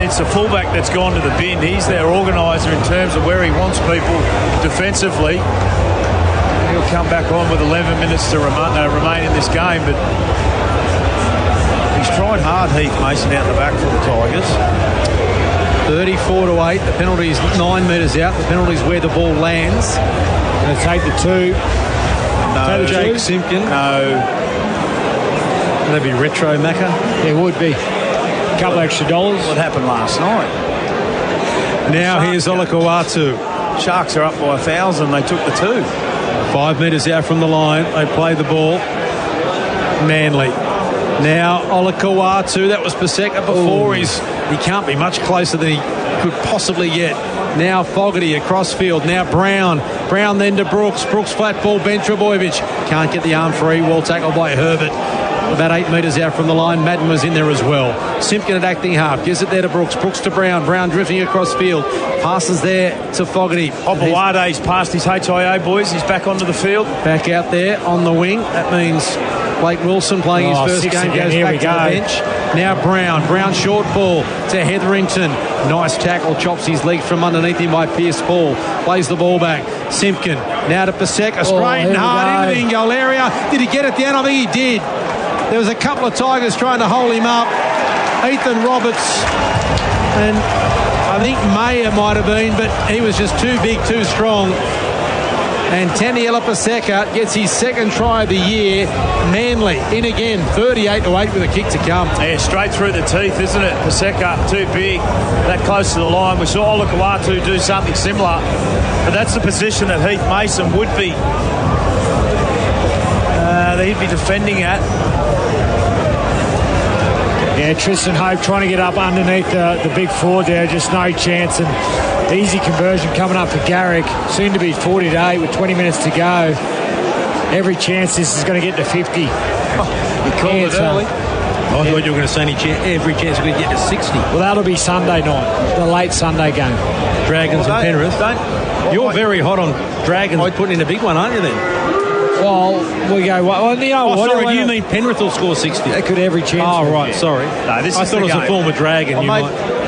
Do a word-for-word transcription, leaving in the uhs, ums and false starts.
It's a fullback that's gone to the bin. He's their organiser in terms of where he wants people defensively. He'll come back on with eleven minutes to rem- uh, remain in this game, but he's tried hard, Heath Mason, out the back for the Tigers. thirty-four to eight. The penalty's nine metres out. The penalty's where the ball lands. Going to take the two. No. Jake Simpkin. No. That'd be retro, Macca. It would be. A couple extra dollars. What happened last night? Now Sharks here's go. Olakau'atu. Sharks are up by a thousand. They took the two. Five metres out from the line. They play the ball. Manly. Now Olakau'atu. That was Paseka before. He's, he can't be much closer than he could possibly get. Now Fogarty across field. Now Brown. Brown then to Brooks. Brooks flat ball. Ben Trebojevic can't get the arm free. Well tackled by Herbert. About eight metres out from the line. Madden was in there as well. Simpkin at acting half. Gives it there to Brooks. Brooks to Brown. Brown drifting across field. Passes there to Fogarty. Opawade's past his H I A, boys. He's back onto the field. Back out there on the wing. That means Blake Wilson playing Oh, his first six game again. goes Here back we to go. the bench. Now Brown. Brown short ball to Hetherington. Nice tackle. Chops his leg from underneath him by Pierce Paul. Plays the ball back. Simpkin. Now to Paseka. Straight Oh, and here we hard go. into the in-goal area. Did he get it down? I think he did. There was a couple of Tigers trying to hold him up. Ethan Roberts and I think Mayer might have been, but he was just too big, too strong. And Taniela Paseka gets his second try of the year. Manly in again, thirty-eight to eight with a kick to come. Yeah, straight through the teeth, isn't it? Paseka, too big, that close to the line. We saw Olakau'atu do something similar, but that's the position that Heath Mason would be. Uh, he'd be defending at. Yeah, Tristan Hope trying to get up underneath the, the big four there. Just no chance. And easy conversion coming up for Garrick. Soon to be forty to eight with twenty minutes to go. Every chance this is going to get to fifty. Oh, you called it early. I thought you were going to say any chance, every chance we could get to sixty. Well, that'll be Sunday night, the late Sunday game. Dragons Well, and don't- Penrith. don't- You're what- very hot on Dragons putting in a big one, aren't you then? Well, we go, well, you know Oh, what? sorry, what- you mean Penrith will score sixty? They could every chance. Oh, will right, get. sorry. No, this I is thought the it was game. a former Dragon. I You made, might...